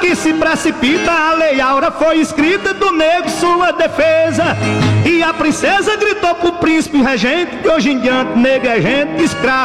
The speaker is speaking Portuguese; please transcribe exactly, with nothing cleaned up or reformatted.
que se precipita, a lei áurea foi escrita do nego sua defesa. E a princesa gritou pro príncipe regente que hoje em diante nego é gente escravo.